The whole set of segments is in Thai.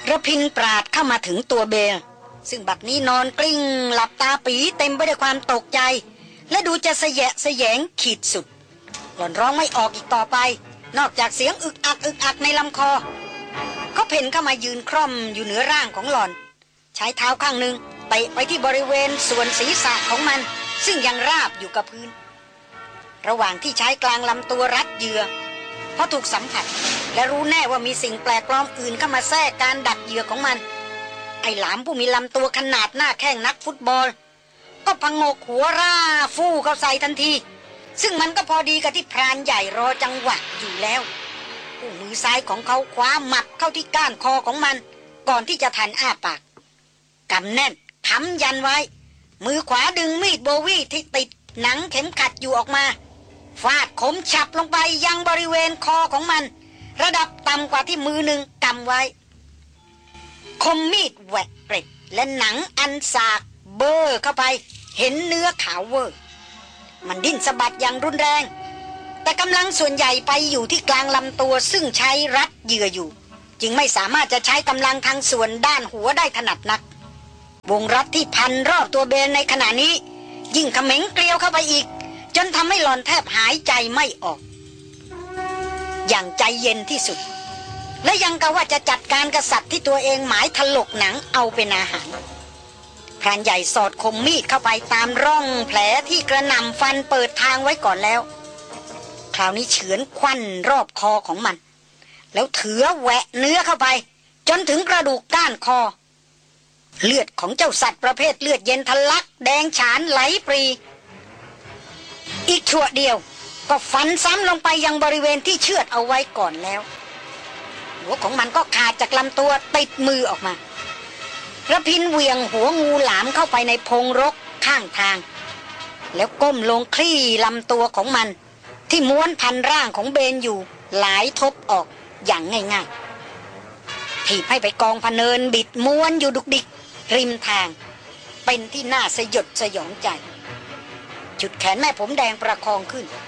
ระพินปราดเข้ามาถึงตัวเบลซึ่งบัดนี้นอนกลิ้งหลับตาปีเต็มไปด้วยความตกใจและดูจะสยงขีดสุดหล่อนร้องไม่ออกอีกต่อไปนอกจากเสียงอึกอักในลำคอเขาเพ่นเข้ามายืนคร่อมอยู่เหนือร่างของหล่อนใช้เท้าข้างหนึ่งเตะไปที่บริเวณส่วนศีรษะของมันซึ่งยังราบอยู่กับพื้นระหว่างที่ใช้กลางลำตัวรัดเหยื่อเพราะถูกสัมผัสและรู้แน่ว่ามีสิ่งแปลกปลอมอื่นเข้ามาแทรกการดักเหยื่อของมันไอ้หลามผู้มีลำตัวขนาดหน้าแข้งนักฟุตบอลก็พังงกหัวร่าฟู่เข้าใส่ทันทีซึ่งมันก็พอดีกับที่พรานใหญ่รอจังหวะอยู่แล้วผู้มือซ้ายของเขาคว้าหมัดเข้าที่ก้านคอของมันก่อนที่จะทันอ้าปากกำแน่นค้ำยันไว้มือขวาดึงมีดโบวี่ที่ติดหนังเข็มขัดอยู่ออกมาฟาดคมฉับลงไปยังบริเวณคอของมันระดับต่ำกว่าที่มือหนึ่งกำไว้คมมีดแหวกเกร็ดและหนังอันสากเบอร์เข้าไปเห็นเนื้อขาวเวอร์มันดิ้นสะบัดอย่างรุนแรงแต่กำลังส่วนใหญ่ไปอยู่ที่กลางลำตัวซึ่งใช้รัดเหยื่ออยู่จึงไม่สามารถจะใช้กำลังทางส่วนด้านหัวได้ถนัดนักวงรัดที่พันรอบตัวเบนในขณะนี้ยิ่งเขม็งเกลียวเข้าไปอีกจนทำให้หลอนแทบหายใจไม่ออกอย่างใจเย็นที่สุดและยังกะว่าจะจัดการกษัตริย์ที่ตัวเองหมายถลกหนังเอาเป็นอาหารพรานใหญ่สอดคมมีดเข้าไปตามร่องแผลที่กระหน่ำฟันเปิดทางไว้ก่อนแล้วคราวนี้เฉือนควันรอบคอของมันแล้วเถือแหวะเนื้อเข้าไปจนถึงกระดูกก้านคอเลือดของเจ้าสัตว์ประเภทเลือดเย็นทะลักแดงฉานไหลปรีอีกชั่วเดียวก็ฟันซ้ำลงไปยังบริเวณที่เชือดเอาไว้ก่อนแล้วหัวของมันก็ขาดจากลำตัวติดมือออกมาระพินเหวี่ยงหัวงูหลามเข้าไปในพงรกข้างทางแล้วก้มลงคลี่ลำตัวของมันที่ม้วนพันร่างของเบนอยู่หลายทบออกอย่างง่ายๆถีบให้ไปกองพเนินบิดม้วนอยู่ดุกดิกริมทางเป็นที่น่าสยดสยองใจจุดแขนแม่ผมแดงประคองขึ้น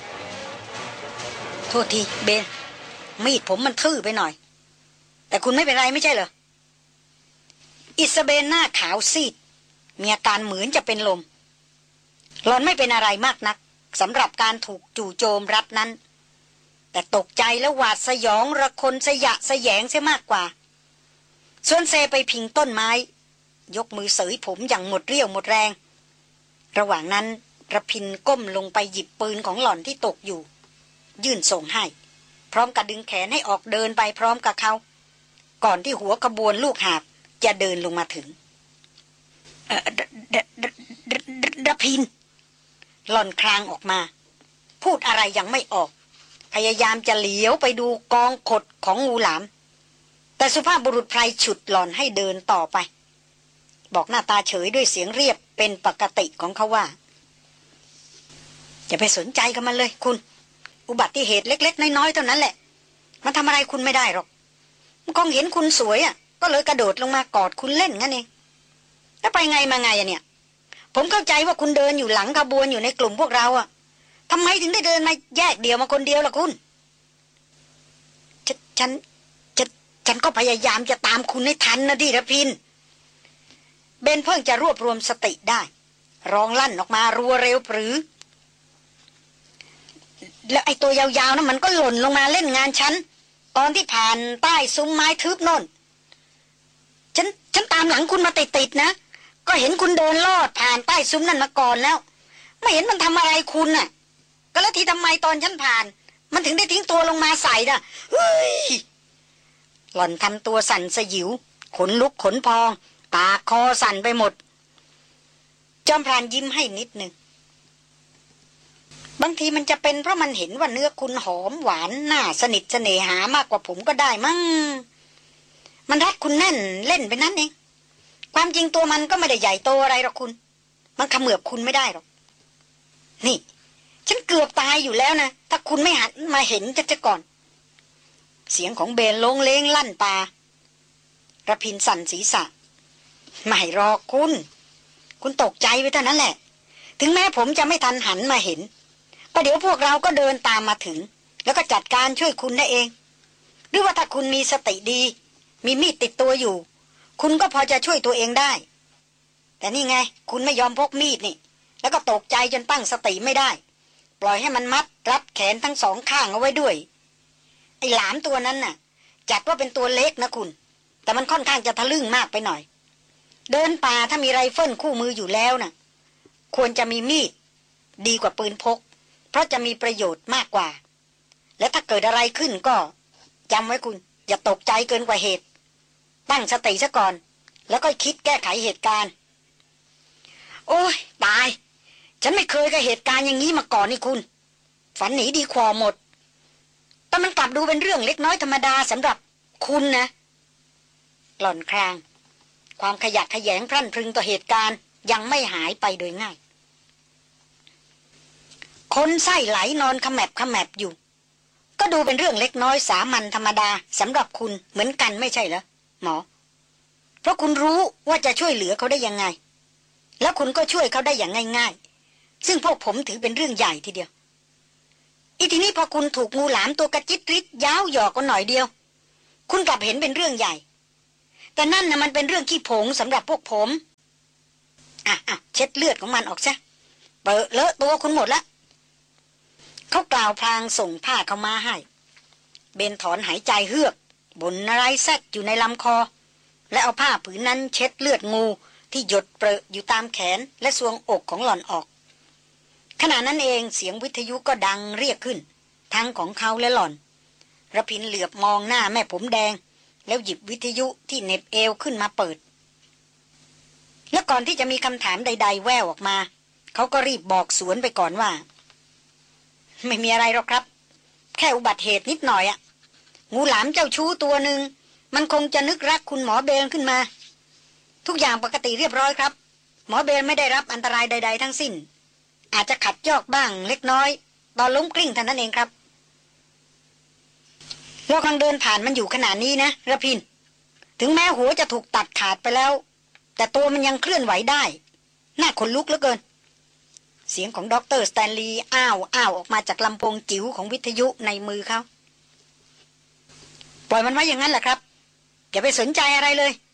โทษทีเบนมีดผมมันทื่อไปหน่อยแต่คุณไม่เป็นไรไม่ใช่เหรออิซาเบลหน้าขาวซีดมีอาการเหมือนจะเป็นลมหลอนไม่เป็นอะไรมากนักสำหรับการถูกจู่โจมรัดนั้นแต่ตกใจและหวาดสยองระคนสยะสยงเสียมากกว่าส่วนเซไปพิงต้นไม้ยกมือเสยผมอย่างหมดเรี่ยวหมดแรงระหว่างนั้นระพินก้มลงไปหยิบปืนของหล่อนที่ตกอยู่ยื่นส่งให้พร้อมกับดึงแขนให้ออกเดินไปพร้อมกับเขาก่อนที่หัวขบวนลูกหาบจะเดินลงมาถึงระพินหล่อนคลางออกมาพูดอะไรยังไม่ออกพยายามจะเหลียวไปดูกองขดของงูหลามแต่สุภาพบุรุษไพรฉุดหล่อนให้เดินต่อไปบอกหน้าตาเฉยด้วยเสียงเรียบเป็นปกติของเขาว่าอย่าไปสนใจกับมันเลยคุณอุบัติเหตุเล็กๆน้อยๆเท่านั้นแหละมันทำอะไรคุณไม่ได้หรอกมันคงเห็นคุณสวยอ่ะก็เลยกระโดดลงมากอดคุณเล่นงั้นเองแล้วไปไงมาไงอะเนี่ยผมเข้าใจว่าคุณเดินอยู่หลังขบวนอยู่ในกลุ่มพวกเราอ่ะทำไมถึงได้เดินมาแยกเดี่ยวมาคนเดียวล่ะคุณฉันก็พยายามจะตามคุณให้ทันนะดิระพินเบนเพิ่งจะรวบรวมสติได้ร้องลั่นออกมารัวเร็วปรือแล้วไอ้ตัวยาวๆนั้นมันก็หล่นลงมาเล่นงานฉันตอนที่ผ่านใต้ซุ้มไม้ทึบโน่นฉันตามหลังคุณมาติดๆนะก็เห็นคุณเดินลอดผ่านใต้ซุ้มนั่นมาก่อนแล้วไม่เห็นมันทำอะไรคุณน่ะก็แล้วทีทำไมตอนฉันผ่านมันถึงได้ทิ้งตัวลงมาใส่น่ะเฮ้ยหล่อนทำตัวสั่นสยิวขนลุกขนพองปากคอสั่นไปหมดจอมพรานยิ้มให้นิดนึงบางทีมันจะเป็นเพราะมันเห็นว่าเนื้อคุณหอมหวานน่าสนิทเสน่หามากกว่าผมก็ได้มั้งมันรักคุณแน่นเล่นไปนั้นเองความจริงตัวมันก็ไม่ได้ใหญ่โตอะไรหรอกคุณมันเขมือบคุณไม่ได้หรอกนี่ฉันเกือบตายอยู่แล้วนะถ้าคุณไม่หันมาเห็นจะก่อนเสียงของเบนโลงเลงลั่นป่าระพินสั่นศีรษะไม่หรอกคุณตกใจไปเท่านั้นแหละถึงแม้ผมจะไม่ทันหันมาเห็นก็เดี๋ยวพวกเราก็เดินตามมาถึงแล้วก็จัดการช่วยคุณได้เองหรือว่าถ้าคุณมีสติดีมีมีดติดตัวอยู่คุณก็พอจะช่วยตัวเองได้แต่นี่ไงคุณไม่ยอมพกมีดนี่แล้วก็ตกใจจนตั้งสติไม่ได้ปล่อยให้มันมัดรัดแขนทั้งสองข้างเอาไว้ด้วยไอ้หลามตัวนั้นน่ะจัดว่าเป็นตัวเล็กนะคุณแต่มันค่อนข้างจะทะลึ่งมากไปหน่อยเดินป่าถ้ามีไรเฟิลคู่มืออยู่แล้วน่ะควรจะมีมีดดีกว่าปืนพกเพราะจะมีประโยชน์มากกว่าและถ้าเกิดอะไรขึ้นก็จำไว้คุณอย่าตกใจเกินกว่าเหตุตั้งสติซะก่อนแล้วก็คิดแก้ไขเหตุการณ์โอ้ยตายฉันไม่เคยกับเหตุการณ์อย่างนี้มาก่อนนี่คุณฝันหนีดีกว่าหมดแต่มันกลับดูเป็นเรื่องเล็กน้อยธรรมดาสำหรับคุณนะหล่อนครางความขยะแขยงพรั่นพรึงต่อเหตุการณ์ยังไม่หายไปโดยง่ายคนไส้ไหลนอนขแมบอยู่ก็ดูเป็นเรื่องเล็กน้อยสามัญธรรมดาสำหรับคุณเหมือนกันไม่ใช่เหรอหมอเพราะคุณรู้ว่าจะช่วยเหลือเขาได้ยังไงแล้วคุณก็ช่วยเขาได้อย่างง่ายๆซึ่งพวกผมถือเป็นเรื่องใหญ่ทีเดียวอีทีนี้พอคุณถูกงูหลามตัวกระจิตริดยาวหยอกกันหน่อยเดียวคุณกลับเห็นเป็นเรื่องใหญ่แต่นั่นนะมันเป็นเรื่องขี้ผงสำหรับพวกผมอ่ะเช็ดเลือดของมันออกซะเปอะเลอะตัวคุณหมดละเขากล่าวพลางส่งผ้าเข้ามาให้เบนถอนหายใจเฮือกบ่นอะไรแซดอยู่ในลำคอและเอาผ้าผืนนั้นเช็ดเลือดงูที่หยดเปรอะอยู่ตามแขนและทรวงอกของหล่อนออกขณะนั้นเองเสียงวิทยุก็ดังเรียกขึ้นทั้งของเขาและหล่อนระพินเหลือบมองหน้าแม่ผมแดงแล้วหยิบวิทยุที่เหน็บเอวขึ้นมาเปิดและก่อนที่จะมีคำถามใดๆแว่วออกมาเขาก็รีบบอกสวนไปก่อนว่าไม่มีอะไรหรอกครับแค่อุบัติเหตุนิดหน่อยอะงูหลามเจ้าชู้ตัวหนึ่งมันคงจะนึกรักคุณหมอเบลขึ้นมาทุกอย่างปกติเรียบร้อยครับหมอเบลไม่ได้รับอันตรายใดๆทั้งสิ้นอาจจะขัดยอกบ้างเล็กน้อยตอนล้มกลิ้งเท่านั้นเองครับเรากำลังเดินผ่านมันอยู่ขณะนี้นะระพินถึงแม้หัวจะถูกตัดขาดไปแล้วแต่ตัวมันยังเคลื่อนไหวได้น่าขนลุกเหลือเกินเสียงของดร.สแตนลีย์อ้าวออกมาจากลำโพงจิ๋วของวิทยุในมือเขาปล่อยมันไว้อย่างนั้นแหละครับอย่าไปสนใจอะไรเลย